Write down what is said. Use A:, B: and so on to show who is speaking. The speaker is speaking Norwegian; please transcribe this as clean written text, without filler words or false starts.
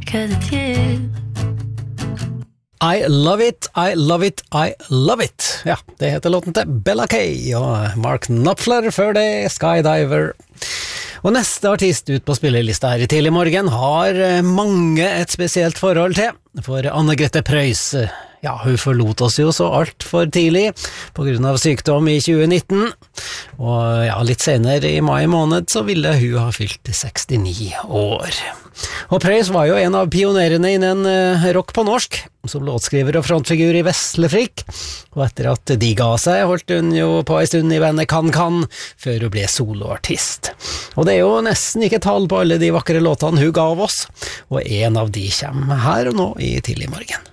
A: 'cause it's you.
B: I love it, I love it, I love it. Ja, det heter låten til Bella Kay og Mark Knopfler før det Skydiver. Og neste artist ut på spillelista her i tidlig morgen har mange et spesielt forhold til, for Anne-Grete Preus. Ja, hun forlot oss jo så alt for tidlig på grunn av sykdom i 2019, og ja, litt senere i mai måned så ville hun ha fylt 69 år. Og Preus var jo en av pionerene innen rock på norsk, som låtskriver og frontfigur i Veslefrikk, og etter at de ga seg, holdt hun jo på en stund i bandet Kan, før hun ble soloartist. Og det er jo nesten ikke tall på alle de vakre låtene hun gav oss, og en av de kommer her og nå i tidlig morgen.